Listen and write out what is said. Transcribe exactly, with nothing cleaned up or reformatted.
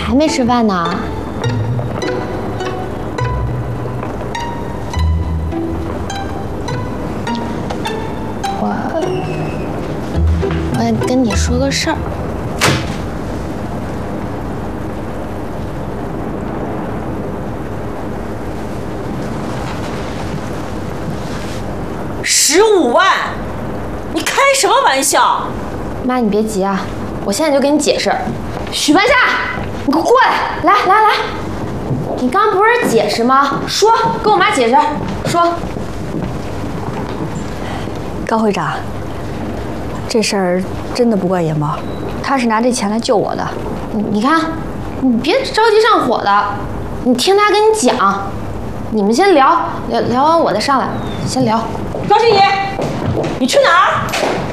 还没吃饭呢？我我跟你说个事儿。 十五万？你开什么玩笑？ 妈，你别急啊，我现在就跟你解释。许半夏，你给我过来！来来来，你刚不是解释吗？说，跟我妈解释。说。 高会长，这事儿真的不怪野猫，他是拿这钱来救我的。 你你看，你别着急上火的，你听他跟你讲。你们先聊聊聊完我再上来，先聊。 高志怡，你去哪儿？